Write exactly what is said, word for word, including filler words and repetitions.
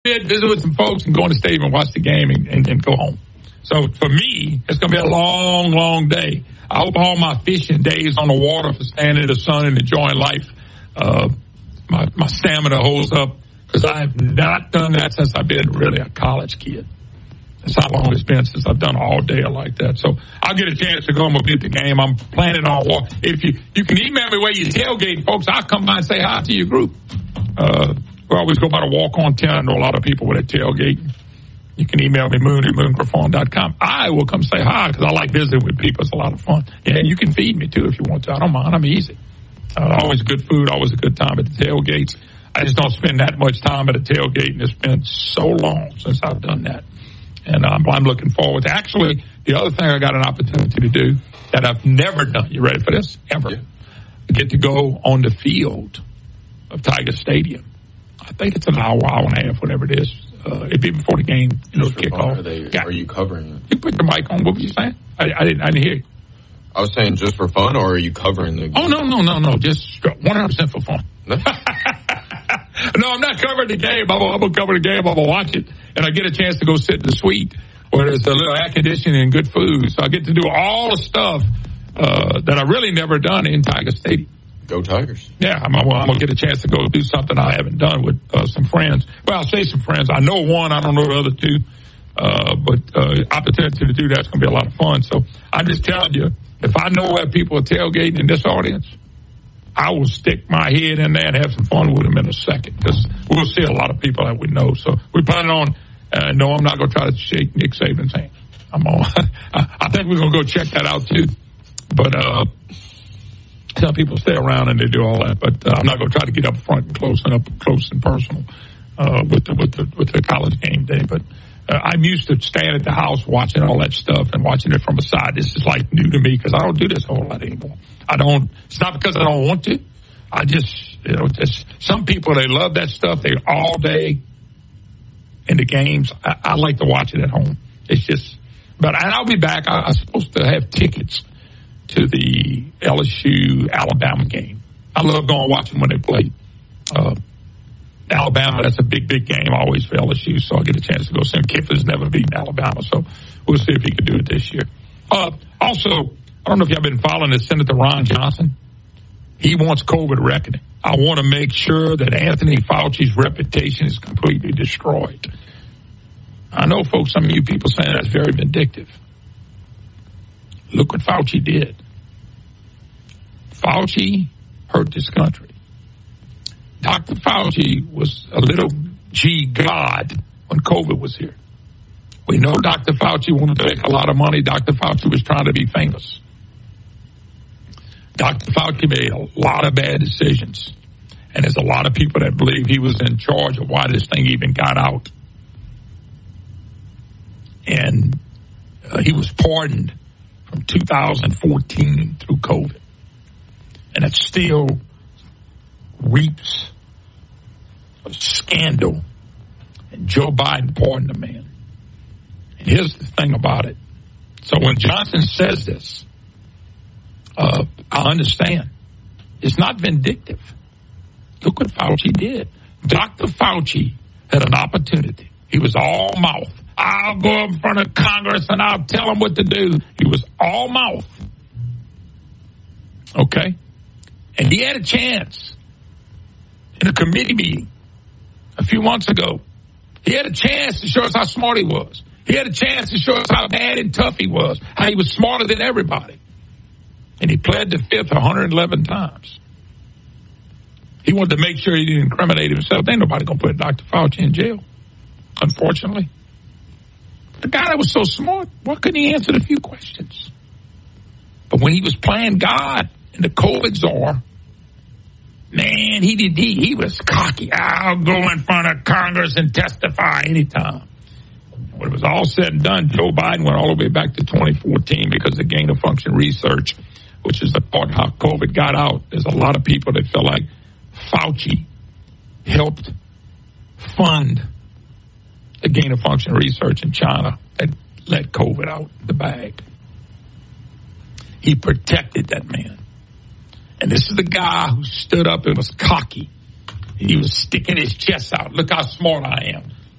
it, visit with some folks, and go in the stadium and watch the game and, and, and go home. So for me, it's going to be a long, long day. I hope all my fishing days on the water for standing in the sun and enjoying life, uh, my, my stamina holds up, because I have not done that since I've been really a college kid. That's how long it's been since I've done all day like that. So I'll get a chance to go and be at the game. I'm planning on walk. If you you can email me where you tailgate, folks, I'll come by and say hi to your group. Uh, we always go by the walk on ten. I know a lot of people with a tailgate. You can email me, moon at moon perform dot com. I will come say hi because I like visiting with people. It's a lot of fun. Yeah, you can feed me too if you want to. I don't mind. I'm easy. Uh, always good food, always a good time at the tailgates. I just don't spend that much time at a tailgate, and it's been so long since I've done that. And um, I'm looking forward to. Actually, the other thing I got an opportunity to do that I've never done. You ready for this? Ever. Yeah. I get to go on the field of Tiger Stadium. I think it's an hour, hour and a half, whatever it is. Uh, it'd be before the game, you know, kick off. Are, they, are you covering it? You put the mic on. What were you saying? I, I didn't. I didn't hear you. I was saying just for fun, or are you covering the game? Oh no, no, no, no! Just one hundred percent for fun. No, I'm not covering the game. I'm, I'm going to cover the game. I'm going to watch it. And I get a chance to go sit in the suite where there's a little air conditioning and good food. So I get to do all the stuff uh, that I really never done in Tiger Stadium. Go Tigers. Yeah, I'm, I'm going to get a chance to go do something I haven't done with uh, some friends. Well, I'll say some friends. I know one. I don't know the other two. Uh, but uh, opportunity to do that's going to be a lot of fun. So I'm just telling you, if I know where people are tailgating in this audience, I will stick my head in there and have some fun with them in a second, because we'll see a lot of people that we know. So we plan on, uh, no, I'm not going to try to shake Nick Saban's hand. I'm on. I think we're going to go check that out too. But uh, some people stay around and they do all that. But uh, I'm not going to try to get up front and close and up close and personal uh, with the with the with the college game day. But uh, I'm used to staying at the house watching all that stuff and watching it from a side. This is like new to me because I don't do this a whole lot anymore. I don't. It's not because I don't want to. I just, you know, just, some people, they love that stuff. They're all day in the games. I, I like to watch it at home. It's just, but and I'll be back. I, I'm supposed to have tickets to the L S U Alabama game. I love going watching when they play uh, Alabama. That's a big, big game always for L S U. So I'll get a chance to go see him. Kiffer's never beaten Alabama, so we'll see if he can do it this year. Uh, also, I don't know if y'all been following this, Senator Ron Johnson. He wants COVID reckoning. I want to make sure that Anthony Fauci's reputation is completely destroyed. I know, folks, some of you people saying that's very vindictive. Look what Fauci did. Fauci hurt this country. Doctor Fauci was a little G God when COVID was here. We know Doctor Fauci wanted to make a lot of money. Doctor Fauci was trying to be famous. Doctor Fauci made a lot of bad decisions. And there's a lot of people that believe he was in charge of why this thing even got out. And uh, he was pardoned from two thousand fourteen through COVID. And it still reaps a scandal. And Joe Biden pardoned the man. And here's the thing about it. So when Johnson says this, uh, I understand. It's not vindictive. Look what Fauci did. Doctor Fauci had an opportunity. He was all mouth. I'll go in front of Congress and I'll tell them what to do. He was all mouth. Okay? And he had a chance in a committee meeting a few months ago. He had a chance to show us how smart he was. He had a chance to show us how bad and tough he was, how he was smarter than everybody. And he pled the fifth one hundred eleven times. He wanted to make sure he didn't incriminate himself. Ain't nobody going to put Doctor Fauci in jail, unfortunately. The guy that was so smart, why couldn't he answer a few questions? But when he was playing God and the COVID czar, man, he did. He, he was cocky. I'll go in front of Congress and testify anytime. When it was all said and done, Joe Biden went all the way back to twenty fourteen because of gain of function research, which is the part how COVID got out. There's a lot of people that feel like Fauci helped fund the gain of function research in China that let COVID out the bag. He protected that man. And this is the guy who stood up and was cocky. He was sticking his chest out. Look how smart I am.